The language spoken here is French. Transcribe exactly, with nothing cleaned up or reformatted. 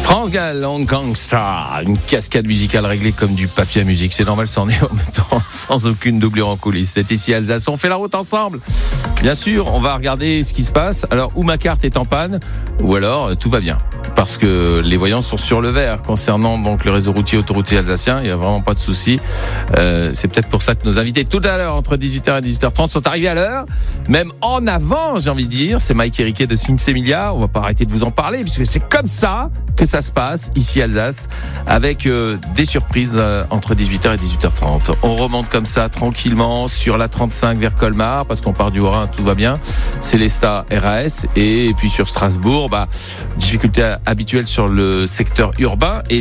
France Gall, Hong Kong Star, une cascade musicale réglée comme du papier à musique. C'est normal, c'en est en même temps, sans aucune doublure en coulisses. C'est ici Alsace, on fait la route ensemble. Bien sûr, on va regarder ce qui se passe. Alors, ou ma carte est en panne, ou alors tout va bien. Parce que les voyants sont sur le vert concernant donc le réseau routier autoroutier alsacien. Il n'y a vraiment pas de souci. Euh, c'est peut-être pour ça que nos invités tout à l'heure entre dix-huit heures et dix-huit heures trente sont arrivés à l'heure, même en avant, j'ai envie de dire. C'est Mike et Riquet de Sinsemilia. On va pas arrêter de vous en parler puisque c'est comme ça que ça se passe ici à Alsace, avec euh, des surprises euh, entre dix-huit heures et dix-huit heures trente. On remonte comme ça tranquillement sur la trente-cinq vers Colmar parce qu'on part du Haut-Rhin, tout va bien. Célestat R A S et puis sur Strasbourg, bah difficulté habituelle sur le secteur urbain et